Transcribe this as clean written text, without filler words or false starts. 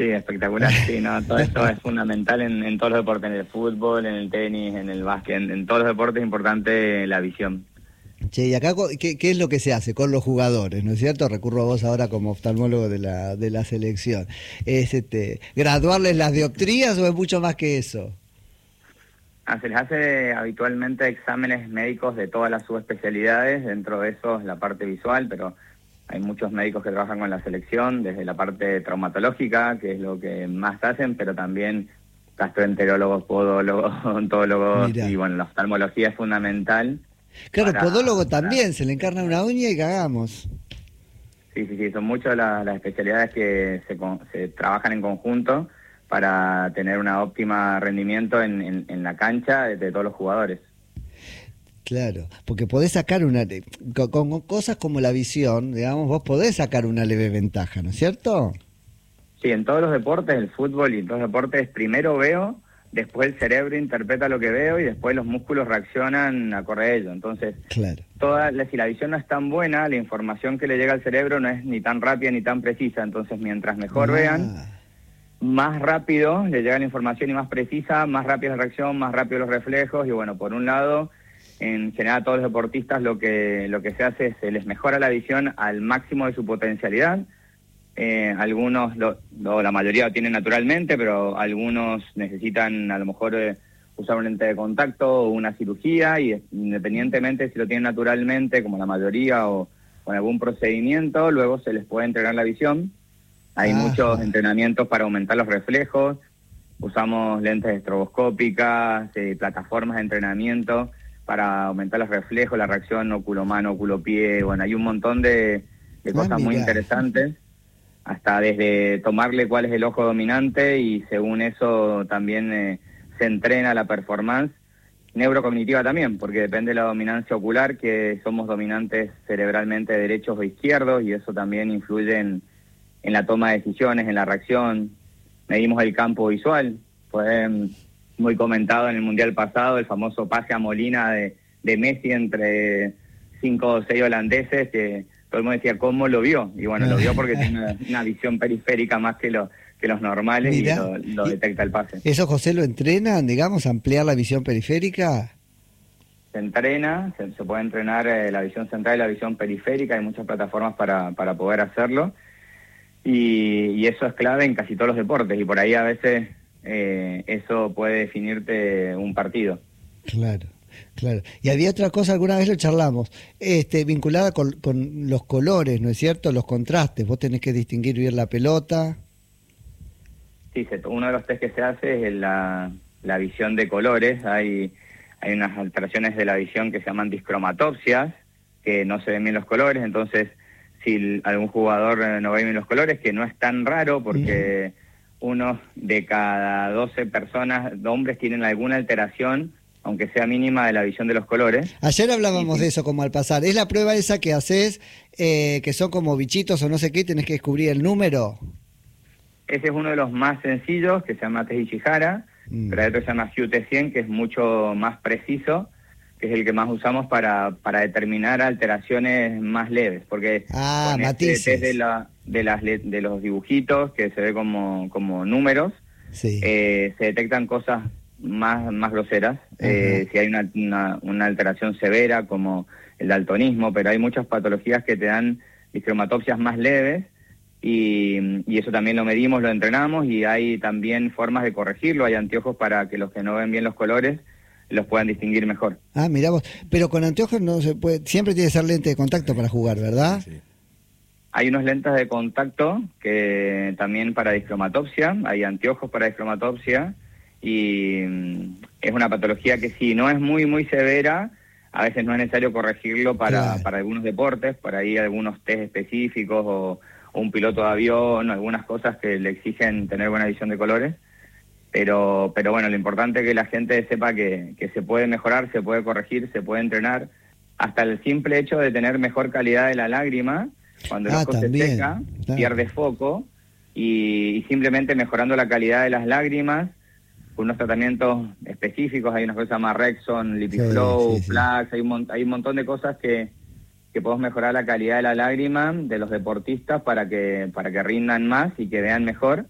Sí, espectacular, sí, no, todo esto es fundamental en todos los deportes, en el fútbol, en el tenis, en el básquet, en todos los deportes es importante la visión. Che, y acá, ¿qué es lo que se hace con los jugadores, no es cierto? Recurro a vos ahora como oftalmólogo de la selección. ¿Es graduarles las dioptrías o es mucho más que eso? Se les hace habitualmente exámenes médicos de todas las subespecialidades, dentro de eso es la parte visual, pero hay muchos médicos que trabajan con la selección, desde la parte traumatológica, que es lo que más hacen, pero también gastroenterólogos, podólogos, odontólogos, Mirá. y bueno, la oftalmología es fundamental. Claro, podólogo Para también, se le encarna una uña y cagamos. Sí, sí, sí, son muchas las especialidades que se trabajan en conjunto para tener una óptima rendimiento en la cancha de todos los jugadores. Claro, porque podés sacar con cosas como la visión, digamos, vos podés sacar una leve ventaja, ¿no es cierto? Sí, en todos los deportes, el fútbol y en todos los deportes, primero veo, después el cerebro interpreta lo que veo y después los músculos reaccionan acorde a ello. Entonces, Claro. si la visión no es tan buena, la información que le llega al cerebro no es ni tan rápida ni tan precisa. Entonces, mientras mejor vean, más rápido le llega la información y más precisa, más rápida la reacción, más rápido los reflejos. Y bueno, por un lado, en general a todos los deportistas lo que se hace es se les mejora la visión al máximo de su potencialidad. Algunos, la mayoría lo tienen naturalmente, pero algunos necesitan a lo mejor usar un lente de contacto o una cirugía, y independientemente si lo tienen naturalmente, como la mayoría, o con algún procedimiento, luego se les puede entrenar la visión. Hay muchos entrenamientos para aumentar los reflejos, usamos lentes estroboscópicas, plataformas de entrenamiento para aumentar los reflejos, la reacción óculo-mano, óculo-pie. Bueno, hay un montón de cosas muy interesantes, hasta desde tomarle cuál es el ojo dominante y según eso también se entrena la performance neurocognitiva también, porque depende de la dominancia ocular, que somos dominantes cerebralmente derechos o izquierdos, y eso también influye en la toma de decisiones, en la reacción. Medimos el campo visual, fue muy comentado en el Mundial pasado, el famoso pase a Molina de Messi entre 5 o 6 holandeses, que todo el mundo decía, ¿cómo lo vio? Y bueno, lo vio porque tiene una visión periférica más que los normales. Mirá, y lo detecta el pase. ¿Eso, José, lo entrenan, digamos, ampliar la visión periférica? Se entrena, se puede entrenar la visión central y la visión periférica, hay muchas plataformas para poder hacerlo, y eso es clave en casi todos los deportes, y por ahí a veces eso puede definirte un partido. Claro. Claro. Y había otra cosa, alguna vez lo charlamos, vinculada con los colores, ¿no es cierto? Los contrastes, vos tenés que distinguir bien la pelota. Sí, uno de los test que se hace es la visión de colores. Hay unas alteraciones de la visión que se llaman discromatopsias, que no se ven bien los colores. Entonces, si algún jugador no ve bien los colores, que no es tan raro, porque uno de cada 12 personas, hombres, tienen alguna alteración, aunque sea mínima, de la visión de los colores. Ayer hablábamos de eso como al pasar. ¿Es la prueba esa que haces, que son como bichitos o no sé qué, tenés que descubrir el número? Ese es uno de los más sencillos, que se llama test Ishihara, pero hay otro que se llama QT100, que es mucho más preciso, que es el que más usamos para determinar alteraciones más leves, porque con matices. Este test de los dibujitos, que se ve como números, sí. Se detectan cosas más groseras, si hay una alteración severa como el daltonismo, pero hay muchas patologías que te dan discromatopsias más leves, y eso también lo medimos, lo entrenamos, y hay también formas de corregirlo. Hay anteojos para que los que no ven bien los colores los puedan distinguir mejor. Mirá vos, pero con anteojos no se puede, siempre tiene que ser lente de contacto para jugar, ¿verdad? Sí. Hay unos lentes de contacto que también para discromatopsia, hay anteojos para discromatopsia, y es una patología que si no es muy muy severa, a veces no es necesario corregirlo para algunos deportes, para ahí algunos test específicos o un piloto de avión, algunas cosas que le exigen tener buena visión de colores, pero bueno, lo importante es que la gente sepa que se puede mejorar, se puede corregir, se puede entrenar, hasta el simple hecho de tener mejor calidad de la lágrima, cuando el ojo se seca, pierde foco, y simplemente mejorando la calidad de las lágrimas, con unos tratamientos específicos, hay una cosa más Rexon, Lipiflow, Plax, hay un montón de cosas que podemos mejorar la calidad de la lágrima de los deportistas para que rindan más y que vean mejor.